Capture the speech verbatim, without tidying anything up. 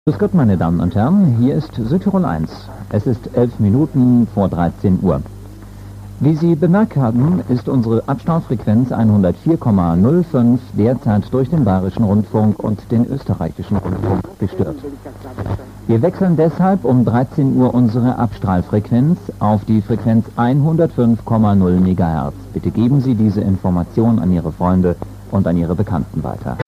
Grüß Gott, meine Damen und Herren, hier ist Südtirol eins. Es ist elf Minuten vor dreizehn Uhr. Wie Sie bemerkt haben, ist unsere Abstrahlfrequenz hundertvier Komma null fünf derzeit durch den Bayerischen Rundfunk und den österreichischen Rundfunk gestört. Wir wechseln deshalb um dreizehn Uhr unsere Abstrahlfrequenz auf die Frequenz hundertfünf Komma null Megahertz. Bitte geben Sie diese Information an Ihre Freunde und an Ihre Bekannten weiter.